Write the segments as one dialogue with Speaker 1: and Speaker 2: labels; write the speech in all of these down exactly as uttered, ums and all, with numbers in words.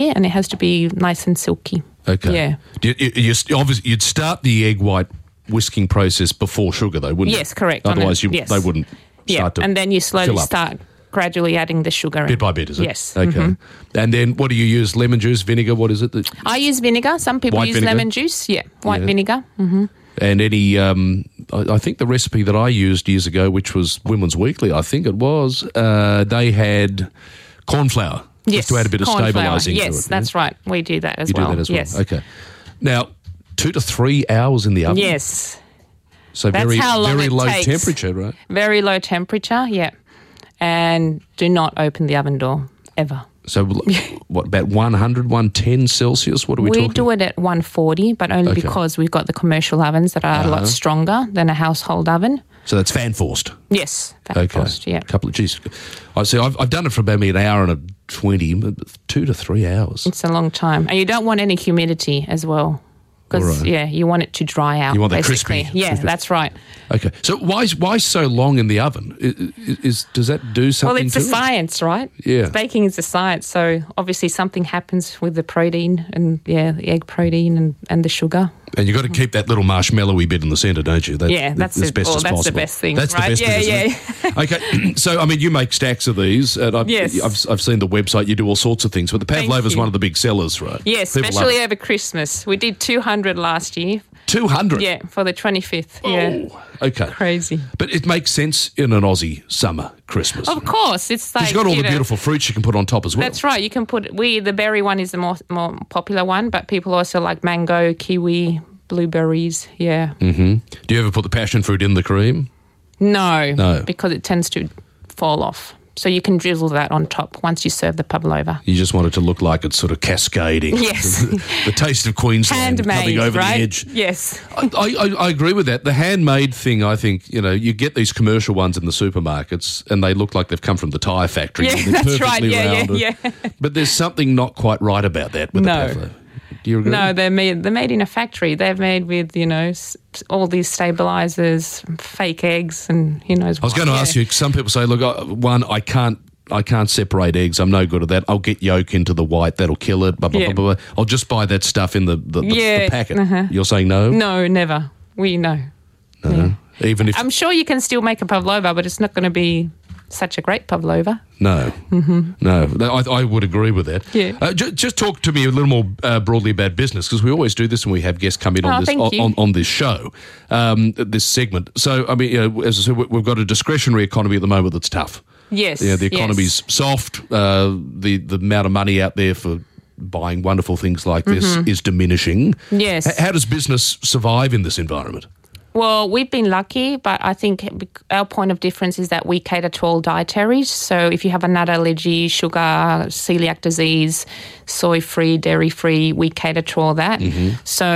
Speaker 1: and it has to be nice and silky.
Speaker 2: Okay.
Speaker 1: Yeah.
Speaker 2: You, you, you, obviously, you'd start the egg white whisking process before sugar, though, wouldn't you?
Speaker 1: Yes, correct.
Speaker 2: Otherwise,
Speaker 1: a,
Speaker 2: you,
Speaker 1: yes.
Speaker 2: they wouldn't
Speaker 1: yeah.
Speaker 2: start to
Speaker 1: and then you slowly
Speaker 2: fill up.
Speaker 1: start gradually adding the sugar
Speaker 2: Bit
Speaker 1: in.
Speaker 2: by bit, is it?
Speaker 1: Yes.
Speaker 2: Okay.
Speaker 1: Mm-hmm.
Speaker 2: And then what do you use? Lemon juice, vinegar? What is it? That,
Speaker 1: I use vinegar. Some people
Speaker 2: White
Speaker 1: use
Speaker 2: vinegar?
Speaker 1: lemon juice. Yeah, white
Speaker 2: Yeah.
Speaker 1: vinegar. Mm-hmm.
Speaker 2: and any, um, I, I think the recipe that I used years ago, which was Women's Weekly, I think it was, uh, they had corn flour.
Speaker 1: Yes,
Speaker 2: just to add a bit of
Speaker 1: corn flour.
Speaker 2: stabilising to it.
Speaker 1: Yes, that's right. We do that as
Speaker 2: You
Speaker 1: well.
Speaker 2: do that as well?
Speaker 1: Yes.
Speaker 2: Okay. Now, two to three hours in the oven?
Speaker 1: Yes.
Speaker 2: So
Speaker 1: That's
Speaker 2: very,
Speaker 1: how long
Speaker 2: very
Speaker 1: it
Speaker 2: low
Speaker 1: takes.
Speaker 2: temperature, right?
Speaker 1: Very low temperature, yeah. And do not open the oven door, ever.
Speaker 2: So what, about one hundred, one ten Celsius? What are we,
Speaker 1: We
Speaker 2: talking?
Speaker 1: do it at one forty, but only
Speaker 2: Okay.
Speaker 1: because we've got the commercial ovens that are a
Speaker 2: Uh-huh.
Speaker 1: lot stronger than a household oven.
Speaker 2: So that's fan forced.
Speaker 1: Yes, fan
Speaker 2: Okay.
Speaker 1: forced, yeah.
Speaker 2: A couple of, geez. I see, I've, I've done it for about an hour and a twenty, but two to three hours.
Speaker 1: It's a long time. And you don't want any humidity as well. Because,
Speaker 2: All right.
Speaker 1: yeah, you want it to dry out.
Speaker 2: You want that
Speaker 1: basically.
Speaker 2: crispy-
Speaker 1: Yeah,
Speaker 2: crispy.
Speaker 1: that's right.
Speaker 2: Okay. So why why so long in the oven? Is, is does that do something
Speaker 1: Well, it's
Speaker 2: to
Speaker 1: a
Speaker 2: it?
Speaker 1: science, right?
Speaker 2: Yeah.
Speaker 1: Baking is a science. So obviously something happens with the protein and, yeah, the egg protein and, and the sugar.
Speaker 2: And you've got to keep that little marshmallowy bit in the centre, don't you? That,
Speaker 1: Yeah, that's
Speaker 2: as
Speaker 1: it.
Speaker 2: best
Speaker 1: Well,
Speaker 2: as
Speaker 1: that's the
Speaker 2: possible.
Speaker 1: best thing,
Speaker 2: That's
Speaker 1: right?
Speaker 2: the best
Speaker 1: Yeah,
Speaker 2: bit, isn't it? Okay, so I mean, you make stacks of these, and I've,
Speaker 1: Yes.
Speaker 2: I've, I've seen the website. You do all sorts of things, but the
Speaker 1: Thank
Speaker 2: pavlova is
Speaker 1: you.
Speaker 2: one of the big sellers, right?
Speaker 1: Yes,
Speaker 2: People love
Speaker 1: especially
Speaker 2: it.
Speaker 1: over Christmas. We did two hundred last year.
Speaker 2: two hundred.
Speaker 1: Yeah, for the twenty-fifth. Yeah.
Speaker 2: Oh, okay.
Speaker 1: Crazy.
Speaker 2: But it makes sense in an Aussie summer Christmas.
Speaker 1: Of course, it's like
Speaker 2: You've got all
Speaker 1: you
Speaker 2: the
Speaker 1: know,
Speaker 2: beautiful fruits you can put on top as well.
Speaker 1: That's right. You can put we the berry one is the more more popular one, but people also like mango, kiwi, blueberries. Yeah.
Speaker 2: Mm-hmm. Do you ever put the passion fruit in the cream?
Speaker 1: No,
Speaker 2: No.
Speaker 1: because it tends to fall off. So you can drizzle that on top once you serve the pavlova.
Speaker 2: You just want it to look like it's sort of cascading.
Speaker 1: Yes.
Speaker 2: The taste of Queensland coming
Speaker 1: Handmade,
Speaker 2: over
Speaker 1: right?
Speaker 2: the edge.
Speaker 1: Yes.
Speaker 2: I, I, I agree with that. The handmade thing, I think, you know, you get these commercial ones in the supermarkets and they look like they've come from the tyre factory.
Speaker 1: Yeah,
Speaker 2: They're
Speaker 1: that's right.
Speaker 2: perfectly
Speaker 1: Yeah, yeah,
Speaker 2: round.
Speaker 1: yeah.
Speaker 2: But there's something not quite right about that with
Speaker 1: No.
Speaker 2: the pavlova. Do you agree?
Speaker 1: No, they're made. They're made in a factory. They're made with you know s- all these stabilizers, fake eggs, and who knows.
Speaker 2: I was going to ask you, some people say, look, I- one, I can't I can't separate eggs. I'm no good at that. I'll get yolk into the white. That'll kill it. Blah, blah,
Speaker 1: Yeah.
Speaker 2: blah, blah, blah. I'll just buy that stuff in the, the, the,
Speaker 1: Yeah,
Speaker 2: the packet.
Speaker 1: uh-huh.
Speaker 2: You're saying no?
Speaker 1: No, never. We know.
Speaker 2: No. Even if...
Speaker 1: I'm sure you can still make a pavlova, but it's not going to be such a great pavlova.
Speaker 2: No. Mm-hmm. No. I, I would agree with that.
Speaker 1: Yeah.
Speaker 2: Uh, ju- just talk to me a little more uh, broadly about business, because we always do this when we have guests come in on
Speaker 1: Oh,
Speaker 2: this
Speaker 1: thank
Speaker 2: on,
Speaker 1: you.
Speaker 2: on, on this show, um, this segment. So, I mean, you know, as I said, we- we've got a discretionary economy at the moment that's tough.
Speaker 1: Yes.
Speaker 2: Yeah, the
Speaker 1: yes.
Speaker 2: economy's soft. Uh, the the amount of money out there for buying wonderful things like this is diminishing.
Speaker 1: Yes.
Speaker 2: H- how does business survive in this environment?
Speaker 1: Well, we've been lucky, but I think our point of difference is that we cater to all dietaries. So if you have a nut allergy, sugar, celiac disease, soy-free, dairy-free, we cater to all that.
Speaker 2: Mm-hmm.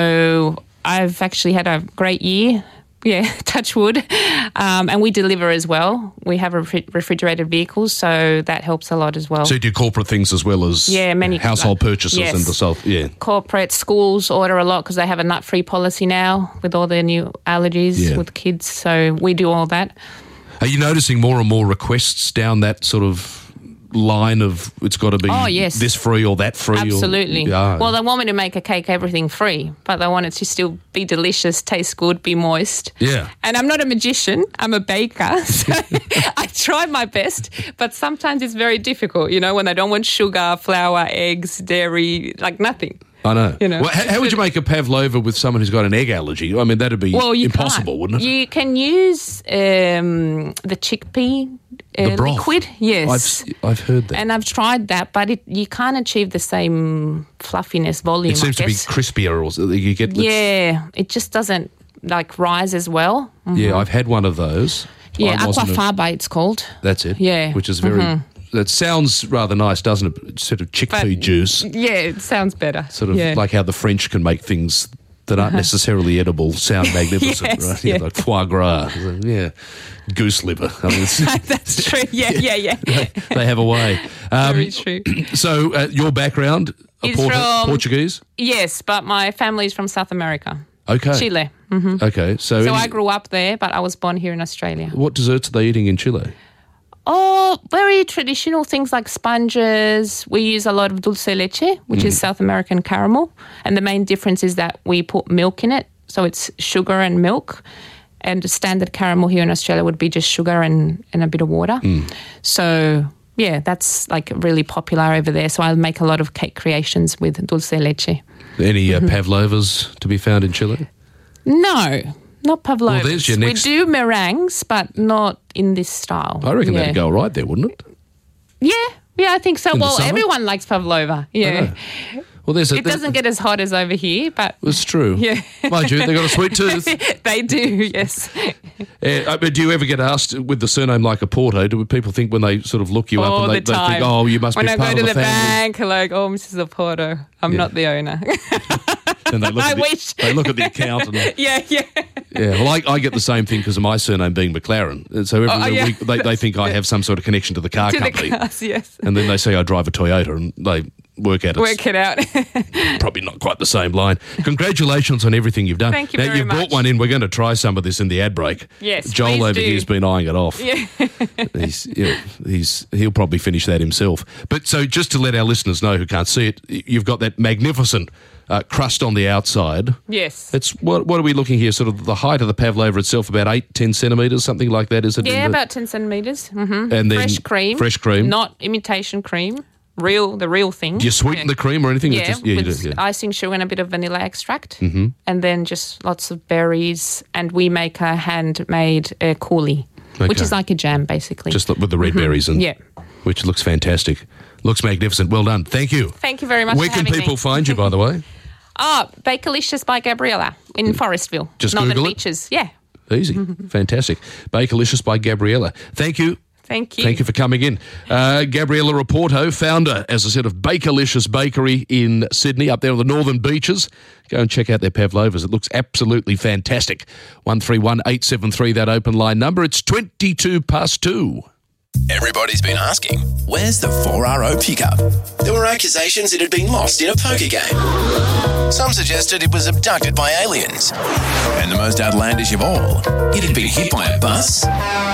Speaker 1: So I've actually had a great year. Yeah, touch wood. Um, and we deliver as well. We have refri- refrigerated vehicles, so that helps a lot as well.
Speaker 2: So you do corporate things as well as
Speaker 1: Yeah, many-
Speaker 2: household purchases
Speaker 1: Yes.
Speaker 2: and the self. Yeah.
Speaker 1: Corporate schools order a lot because they have a nut-free policy now with all their new allergies
Speaker 2: Yeah.
Speaker 1: with kids. So we do all that.
Speaker 2: Are you noticing more and more requests down that sort of line of it's got to be
Speaker 1: Oh, yes.
Speaker 2: this free or that free?
Speaker 1: Absolutely.
Speaker 2: Or, yeah.
Speaker 1: Well, they want me to make a cake everything free, but they want it to still be delicious, taste good, be moist.
Speaker 2: Yeah.
Speaker 1: And I'm not a magician, I'm a baker. So I try my best, but sometimes it's very difficult, you know, when they don't want sugar, flour, eggs, dairy, like nothing.
Speaker 2: I know.
Speaker 1: You know.
Speaker 2: Well, how, how would you make a pavlova with someone who's got an egg allergy? I mean, that'd be
Speaker 1: Well, you
Speaker 2: impossible,
Speaker 1: can't.
Speaker 2: wouldn't it?
Speaker 1: You can use um, the chickpea uh,
Speaker 2: The broth.
Speaker 1: liquid. Yes.
Speaker 2: I've, I've heard that.
Speaker 1: And I've tried that, but it, you can't achieve the same fluffiness volume,
Speaker 2: It seems
Speaker 1: I
Speaker 2: to be
Speaker 1: guess.
Speaker 2: crispier, or so- you get.
Speaker 1: Yeah, it just doesn't like rise as well. Mhm.
Speaker 2: Yeah, I've had one of those.
Speaker 1: Yeah,
Speaker 2: I wasn't a-
Speaker 1: aquafaba it's called.
Speaker 2: That's it.
Speaker 1: Yeah.
Speaker 2: Which is very.
Speaker 1: Mhm.
Speaker 2: That sounds rather nice, doesn't it? It's sort of chickpea
Speaker 1: But-
Speaker 2: juice,
Speaker 1: Yeah, it sounds better.
Speaker 2: sort of
Speaker 1: yeah.
Speaker 2: like how the French can make things that aren't necessarily edible sound magnificent,
Speaker 1: Yes,
Speaker 2: right?
Speaker 1: yeah.
Speaker 2: Yeah, like foie gras, yeah, goose liver. I mean, it's,
Speaker 1: That's true. Yeah, yeah, yeah.
Speaker 2: they have a way. Um,
Speaker 1: Very true.
Speaker 2: So, uh, your background, a
Speaker 1: Is
Speaker 2: Portu-
Speaker 1: from-
Speaker 2: Portuguese?
Speaker 1: Yes, but my family's from South America,
Speaker 2: Okay.
Speaker 1: Chile. hmm
Speaker 2: Okay, so,
Speaker 1: So
Speaker 2: any-
Speaker 1: I grew up there, but I was born here in Australia.
Speaker 2: what desserts are they eating in Chile?
Speaker 1: Oh, very traditional things like sponges. We use a lot of dulce leche, which mm. is South American caramel. And the main difference is that we put milk in it. So it's sugar and milk. And standard caramel here in Australia would be just sugar and, and a bit of water. Mm. So, yeah, that's like really popular over there. So I make a lot of cake creations with dulce leche.
Speaker 2: Any uh, pavlovas to be found in Chile?
Speaker 1: No. Not pavlovas.
Speaker 2: Well, there's your next...
Speaker 1: We do meringues, but not in this style.
Speaker 2: I reckon
Speaker 1: yeah.
Speaker 2: that'd go right there, wouldn't it?
Speaker 1: Yeah, yeah, I think so.
Speaker 2: In
Speaker 1: well, everyone likes pavlova. Yeah.
Speaker 2: Well, there's a,
Speaker 1: it doesn't get as hot as over here, but
Speaker 2: it's true.
Speaker 1: Yeah,
Speaker 2: mind you, they've got a sweet tooth.
Speaker 1: They do, yes.
Speaker 2: Uh, but do you ever get asked with the surname like Oporto? Do people think when they sort of look you
Speaker 1: All
Speaker 2: up and they,
Speaker 1: the
Speaker 2: they think, oh, you must
Speaker 1: when
Speaker 2: be
Speaker 1: I
Speaker 2: part
Speaker 1: of the
Speaker 2: When I go to the
Speaker 1: family. bank, like, oh, Missus Oporto, I'm
Speaker 2: yeah.
Speaker 1: not the owner.
Speaker 2: And they look
Speaker 1: I
Speaker 2: at the,
Speaker 1: wish.
Speaker 2: They look at the account. And,
Speaker 1: yeah, yeah.
Speaker 2: Yeah, well, I, I get the same thing because of my surname being McLaren. And so every
Speaker 1: oh, yeah.
Speaker 2: week they, they think I have some sort of connection to the car
Speaker 1: to
Speaker 2: company.
Speaker 1: The cars, yes.
Speaker 2: And then they say I drive a Toyota and they work at it.
Speaker 1: Work it out.
Speaker 2: Probably not quite the same line. Congratulations on everything you've done.
Speaker 1: Thank you
Speaker 2: now,
Speaker 1: very
Speaker 2: you've
Speaker 1: much.
Speaker 2: brought one in. We're going to try some of this in the ad break.
Speaker 1: Yes,
Speaker 2: Joel
Speaker 1: please
Speaker 2: over
Speaker 1: do.
Speaker 2: here has been eyeing it off.
Speaker 1: Yeah.
Speaker 2: he's, yeah, he's he'll probably finish that himself. But so just to let our listeners know who can't see it, you've got that magnificent uh, crust on the outside.
Speaker 1: Yes.
Speaker 2: It's what what are we looking here? Sort of the height of the pavlova itself, about eight, ten centimetres, something like that, is it?
Speaker 1: Yeah,
Speaker 2: the,
Speaker 1: about ten centimetres. Mm-hmm.
Speaker 2: And then
Speaker 1: fresh cream.
Speaker 2: Fresh cream.
Speaker 1: Not imitation cream. Real, the real thing.
Speaker 2: Do you sweeten
Speaker 1: yeah.
Speaker 2: the cream or anything?
Speaker 1: Yeah,
Speaker 2: just, yeah,
Speaker 1: with
Speaker 2: you do, yeah.
Speaker 1: icing sugar and a bit of vanilla extract.
Speaker 2: Mm-hmm.
Speaker 1: And then just lots of berries. And we make a handmade uh, coulis, okay. which is like a jam, basically.
Speaker 2: Just with the red
Speaker 1: mm-hmm.
Speaker 2: berries and
Speaker 1: yeah.
Speaker 2: which looks fantastic. Looks magnificent. Well done. Thank you.
Speaker 1: Thank you very much
Speaker 2: Where
Speaker 1: for
Speaker 2: can
Speaker 1: having
Speaker 2: people
Speaker 1: me.
Speaker 2: find you, by the way?
Speaker 1: Oh, Bakerlicious by Gabriella in Forestville.
Speaker 2: Just
Speaker 1: Northern
Speaker 2: Google it?
Speaker 1: Beaches. Yeah.
Speaker 2: Easy. Fantastic. Bakerlicious by Gabriella. Thank you.
Speaker 1: Thank you.
Speaker 2: Thank you for coming in. Uh, Gabriella Oporto, founder, as I said, of Bakerlicious Bakery in Sydney, up there on the Northern Beaches. Go and check out their pavlovas. It looks absolutely fantastic. one three one eight seven three, that open line number. It's twenty-two past two.
Speaker 3: Everybody's been asking, where's the four R O pickup? There were accusations it had been lost in a poker game. Some suggested it was abducted by aliens. And the most outlandish of all, it had been hit by a bus.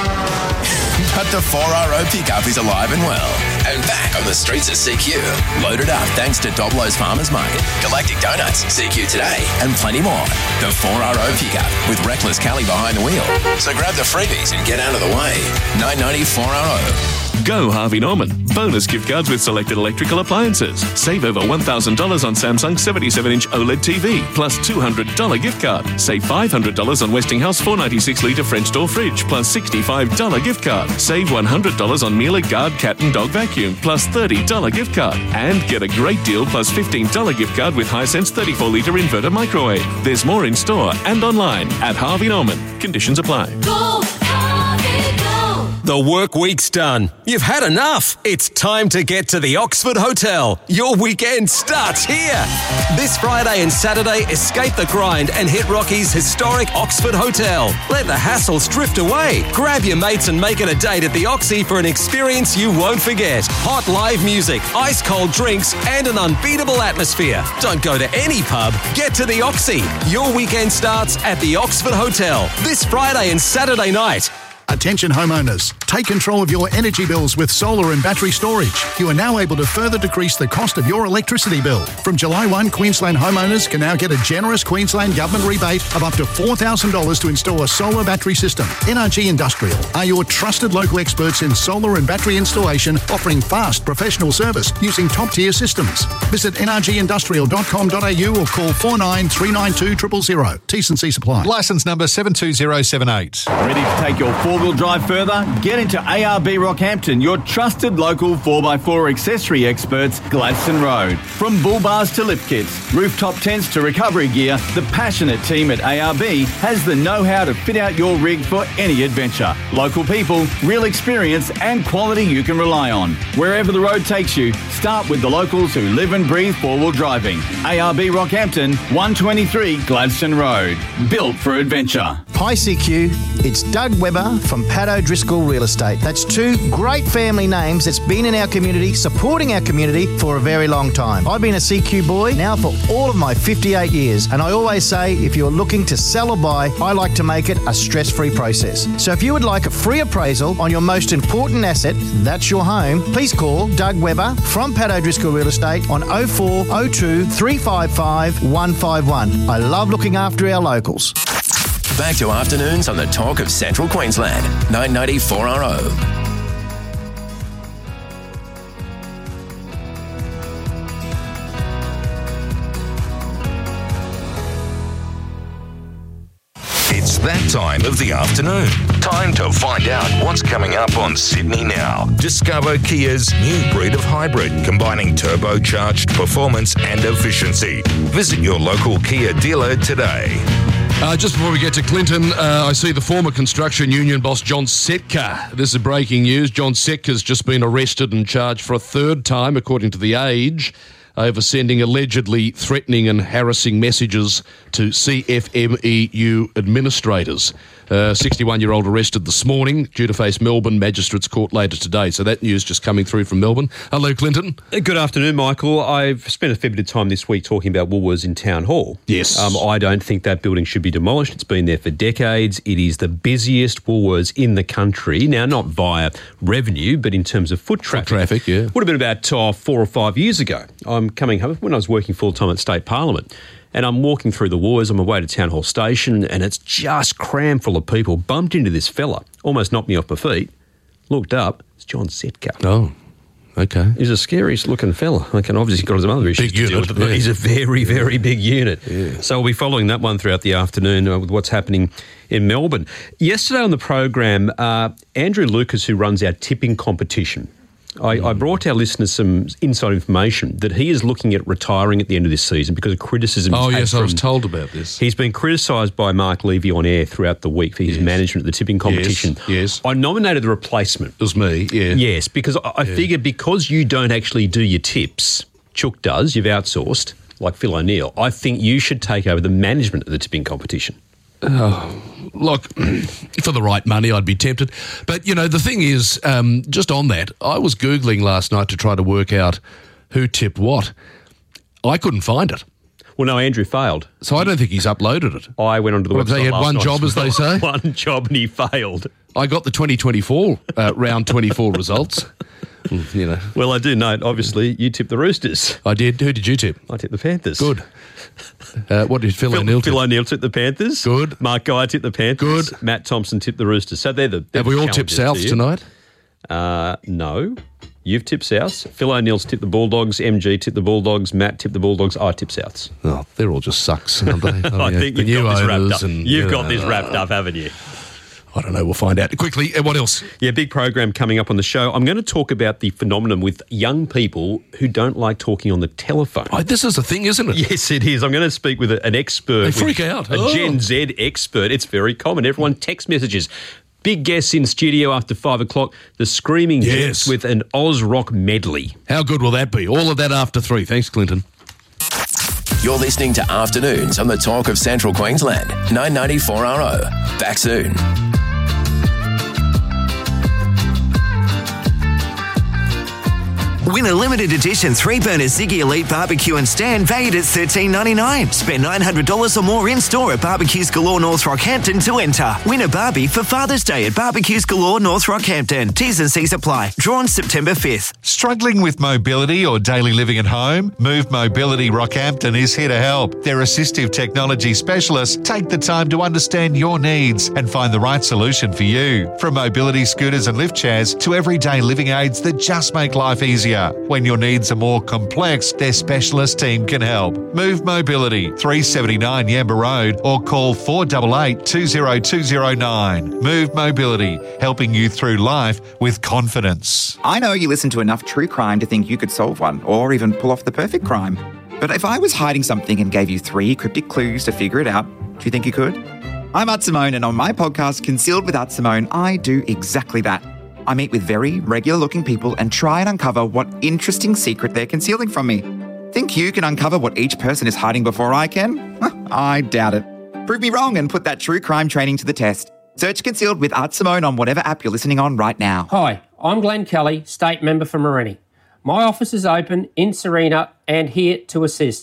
Speaker 3: But the four R O pickup is alive and well, and back on the streets of C Q. Loaded up thanks to Doblo's Farmers Market, Galactic Donuts, C Q Today, and plenty more. The four R O pickup with Reckless Callie behind the wheel. So grab the freebies and get out of the way. nine ninety four R O.
Speaker 4: Go Harvey Norman. Bonus gift cards with selected electrical appliances. Save over one thousand dollars on Samsung seventy-seven inch OLED T V, plus two hundred dollars gift card. Save five hundred dollars on Westinghouse four ninety-six litre French door fridge, plus sixty-five dollars gift card. Save one hundred dollars on Miele Guard cat and dog vacuum, plus thirty dollars gift card. And get a great deal plus fifteen dollars gift card with Hisense thirty-four litre inverter microwave. There's more in store and online at Harvey Norman. Conditions apply.
Speaker 5: Go, Harvey, go.
Speaker 6: The work week's done. You've had enough. It's time to get to the Oxford Hotel. Your weekend starts here. This Friday and Saturday, escape the grind and hit Rocky's historic Oxford Hotel. Let the hassles drift away. Grab your mates and make it a date at the Oxy for an experience you won't forget. Hot live music, ice cold drinks, and an unbeatable atmosphere. Don't go to any pub. Get to the Oxy. Your weekend starts at the Oxford Hotel this Friday and Saturday night.
Speaker 7: Attention homeowners, take control of your energy bills with solar and battery storage. You are now able to further decrease the cost of your electricity bill. From July first, Queensland homeowners can now get a generous Queensland Government rebate of up to four thousand dollars to install a solar battery system. N R G Industrial are your trusted local experts in solar and battery installation, offering fast professional service using top-tier systems. Visit n r g industrial dot com dot a u or call four nine three nine two zero zero zero. T's and C's apply.
Speaker 8: Licence number seven two zero seven eight.
Speaker 9: Ready to take your four-wheel drive further? Get into A R B Rockhampton, your trusted local four by four accessory experts, Gladstone Road. From bull bars to lift kits, rooftop tents to recovery gear, the passionate team at A R B has the know-how to fit out your rig for any adventure. Local people, real experience and quality you can rely on. Wherever the road takes you, start with the locals who live and breathe four-wheel driving. A R B Rockhampton, one twenty-three Gladstone Road. Built for adventure.
Speaker 10: Hi C Q, it's Doug Webber from Pat O'Driscoll Real Estate. That's two great family names that's been in our community, supporting our community for a very long time. I've been a C Q boy now for all of my fifty-eight years, and I always say if you're looking to sell or buy, I like to make it a stress-free process. So if you would like a free appraisal on your most important asset, that's your home, please call Doug Webber from Pat O'Driscoll Real Estate on oh four oh two, three five five, one five one. I love looking after our locals.
Speaker 3: Back to afternoons on the Talk of Central Queensland, nine ninety four R O.
Speaker 11: It's that time of the afternoon. Time to find out what's coming up on Sydney Now. Discover Kia's new breed of hybrid, combining turbocharged performance and efficiency. Visit your local Kia dealer today.
Speaker 2: Uh, just before we get to Clinton, uh, I see the former construction union boss John Setka. This is breaking news. John Setka's just been arrested and charged for a third time, according to The Age, over sending allegedly threatening and harassing messages to C F M E U administrators. Uh, sixty-one-year-old arrested this morning, due to face Melbourne Magistrates Court later today. So that news just coming through from Melbourne. Hello, Clinton.
Speaker 12: Good afternoon, Michael. I've spent a fair bit of time this week talking about Woolworths in Town Hall.
Speaker 2: Yes.
Speaker 12: Um, I don't think that building should be demolished. It's been there for decades. It is the busiest Woolworths in the country. Now, not via revenue, but in terms of foot traffic.
Speaker 2: Foot traffic, yeah.
Speaker 12: Would have been about uh, four or five years ago. I'm coming home when I was working full-time at State Parliament. And I'm walking through the Woolworths on my way to Town Hall Station, and it's just crammed full of people. Bumped into this fella, almost knocked me off my feet. Looked up, it's John Setka.
Speaker 2: Oh, okay.
Speaker 12: He's a scariest looking fella. I can obviously got some other issues
Speaker 2: Big
Speaker 12: to deal
Speaker 2: unit,
Speaker 12: with, but
Speaker 2: yeah.
Speaker 12: he's a very, very big unit.
Speaker 2: Yeah.
Speaker 12: So we'll be following that one throughout the afternoon uh, with what's happening in Melbourne. Yesterday on the program, uh, Andrew Lucas, who runs our tipping competition, I, I brought our listeners some inside information that he is looking at retiring at the end of this season because of criticism.
Speaker 2: Oh,
Speaker 12: he's had
Speaker 2: yes, I was
Speaker 12: from-
Speaker 2: told about this.
Speaker 12: He's been criticised by Mark Levy on air throughout the week for his
Speaker 2: Yes.
Speaker 12: management of the tipping competition.
Speaker 2: Yes, yes.
Speaker 12: I nominated the replacement.
Speaker 2: It was me, yeah.
Speaker 12: Yes, because I, I
Speaker 2: Yeah.
Speaker 12: figured because you don't actually do your tips, Chook does, you've outsourced, like Phil O'Neill, I think you should take over the management of the tipping competition.
Speaker 2: Oh, look, for the right money, I'd be tempted. But, you know, the thing is, um, just on that, I was Googling last night to try to work out who tipped what. I couldn't find it.
Speaker 12: Well, no, Andrew failed.
Speaker 2: So I don't think he's uploaded it.
Speaker 12: I went onto the
Speaker 2: What,
Speaker 12: website
Speaker 2: he had
Speaker 12: last
Speaker 2: one
Speaker 12: night
Speaker 2: job, as they say?
Speaker 12: One job and he failed.
Speaker 2: I got the twenty twenty-four, uh, round twenty-four results. Mm, You know,
Speaker 12: Well, I do note, obviously, you tipped the Roosters.
Speaker 2: I did. Who did you tip?
Speaker 12: I tipped the Panthers.
Speaker 2: Good. Uh, what did Phil,
Speaker 12: Phil,
Speaker 2: O'Neill
Speaker 12: Phil
Speaker 2: tip?
Speaker 12: O'Neill tipped the Panthers.
Speaker 2: Good.
Speaker 12: Mark Guy tipped the Panthers.
Speaker 2: Good.
Speaker 12: Matt Thompson tipped the Roosters. So they're the. They're
Speaker 2: Have we
Speaker 12: the
Speaker 2: all tipped
Speaker 12: challenges
Speaker 2: South
Speaker 12: to you.
Speaker 2: tonight?
Speaker 12: Uh, no. You've tipped Souths. Phil O'Neill's tipped the Bulldogs. M G tipped the Bulldogs. Matt tipped the Bulldogs. I tipped Souths.
Speaker 2: Oh, they're all just sucks, aren't they? Oh,
Speaker 12: I
Speaker 2: yeah.
Speaker 12: think
Speaker 2: The
Speaker 12: you've
Speaker 2: new
Speaker 12: got this wrapped
Speaker 2: owners
Speaker 12: up.
Speaker 2: and,
Speaker 12: You've
Speaker 2: you
Speaker 12: got
Speaker 2: know,
Speaker 12: this wrapped up, haven't you?
Speaker 2: I don't know. We'll find out. Quickly, uh, what else?
Speaker 12: Yeah, big program coming up on the show. I'm going to talk about the phenomenon with young people who don't like talking on the telephone.
Speaker 2: Oh, this is a thing, isn't it?
Speaker 12: Yes, it is. I'm going to speak with a- an expert.
Speaker 2: They
Speaker 12: with
Speaker 2: freak out.
Speaker 12: A
Speaker 2: Oh.
Speaker 12: Gen Z expert. It's very common. Everyone text messages. Big guests in studio after five o'clock. The Screaming
Speaker 2: Yes.
Speaker 12: Jets with an Oz rock medley.
Speaker 2: How good will that be? All of that after three. Thanks, Clinton.
Speaker 3: You're listening to Afternoons on the Talk of Central Queensland, nine ninety-four R O. Back soon.
Speaker 13: Win a limited edition three-burner Ziggy Elite barbecue and stand valued at thirteen ninety-nine. Spend nine hundred dollars or more in-store at Barbecues Galore North Rockhampton to enter. Win a Barbie for Father's Day at Barbecues Galore North Rockhampton. T's and C's apply. Drawn September fifth.
Speaker 8: Struggling with mobility or daily living at home? Move Mobility Rockhampton is here to help. Their assistive technology specialists take the time to understand your needs and find the right solution for you. From mobility scooters and lift chairs to everyday living aids that just make life easier. When your needs are more complex, their specialist team can help. Move Mobility, three seventy-nine Yamba Road, or call four eight eight, two zero two zero nine. Move Mobility, helping you through life with confidence.
Speaker 14: I know you listen to enough true crime to think you could solve one, or even pull off the perfect crime. But if I was hiding something and gave you three cryptic clues to figure it out, do you think you could? I'm Art Simone, and on my podcast, Concealed with Art Simone, I do exactly that. I meet with very regular-looking people and try and uncover what interesting secret they're concealing from me. Think you can uncover what each person is hiding before I can? I doubt it. Prove me wrong and put that true crime training to the test. Search Concealed with Art Simone on whatever app you're listening on right now.
Speaker 15: Hi, I'm Glenn Kelly, State Member for Morini. My office is open in Serena and here to assist.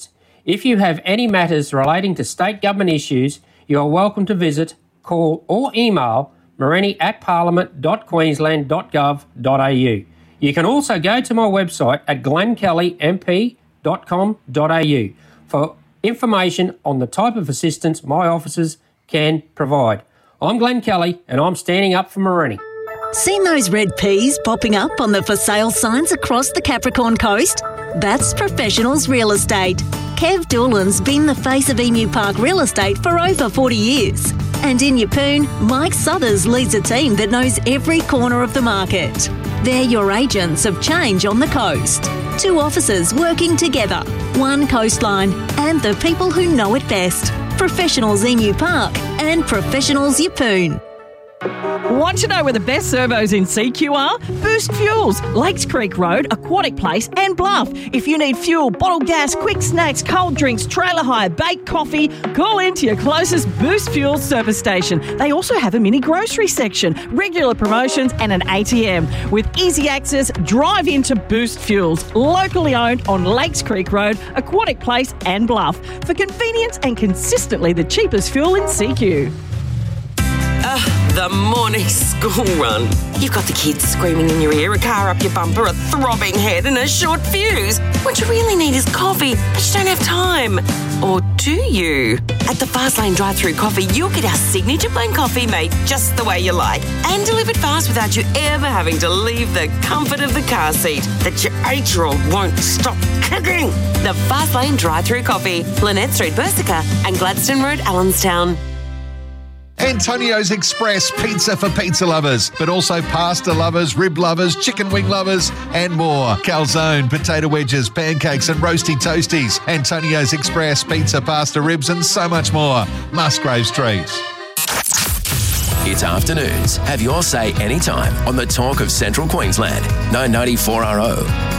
Speaker 15: If you have any matters relating to state government issues, you are welcome to visit, call or email Marini at parliament dot queensland dot gov dot a u. You can also go to my website at glen kelly m p dot com dot a u for information on the type of assistance my officers can provide. I'm Glenn Kelly and I'm standing up for Marini.
Speaker 16: Seen those red peas popping up on the for sale signs across the Capricorn coast? That's Professionals Real Estate. Kev Doolan's been the face of Emu Park Real Estate for over forty years. And in Yeppoon, Mike Suthers leads a team that knows every corner of the market. They're your agents of change on the coast. Two officers working together, one coastline, and the people who know it best. Professionals Emu Park and Professionals Yeppoon.
Speaker 17: Want to know where the best servos in C Q are? Boost Fuels, Lakes Creek Road, Aquatic Place and Bluff. If you need fuel, bottled gas, quick snacks, cold drinks, trailer hire, baked coffee, call in to your closest Boost Fuels service station. They also have a mini grocery section, regular promotions and an A T M. With easy access, drive into Boost Fuels, locally owned on Lakes Creek Road, Aquatic Place and Bluff. For convenience and consistently the cheapest fuel in C Q.
Speaker 18: Uh, the morning school run. You've got the kids screaming in your ear, a car up your bumper, a throbbing head and a short fuse. What you really need is coffee, but you don't have time. Or do you? At the Fastlane drive-thru coffee, you'll get our signature blend coffee made just the way you like and delivered fast without you ever having to leave the comfort of the car seat that your eight-year-old won't stop kicking. The Fastlane drive-thru coffee, Lynette Street, Bersica and Gladstone Road, Allenstown.
Speaker 8: Antonio's Express pizza for pizza lovers, but also pasta lovers, rib lovers, chicken wing lovers, and more. Calzone, potato wedges, pancakes, and roasty toasties. Antonio's Express pizza, pasta, ribs, and so much more. Musgrave Street.
Speaker 3: It's afternoons. Have your say anytime on the talk of Central Queensland. nine ninety-four R O.